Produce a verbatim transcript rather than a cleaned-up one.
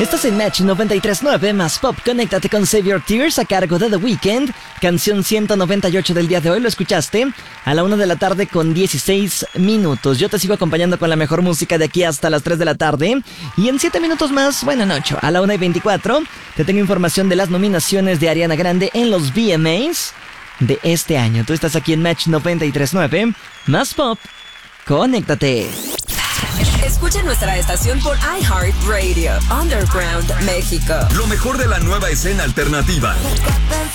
Estás en Match noventa y tres punto nueve más Pop. Conéctate con Save Your Tears a cargo de The Weeknd. Canción ciento noventa y ocho del día de hoy. Lo escuchaste a la una de la tarde con dieciséis minutos. Yo te sigo acompañando con la mejor música de aquí hasta las tres de la tarde. Y en siete minutos más, bueno, en ocho, a la una y veinticuatro, te tengo información de las nominaciones de Ariana Grande en los V M As de este año. Tú estás aquí en Match noventa y tres punto nueve más Pop. Conéctate. Escucha nuestra estación por iHeartRadio, Underground México. Lo mejor de la nueva escena alternativa.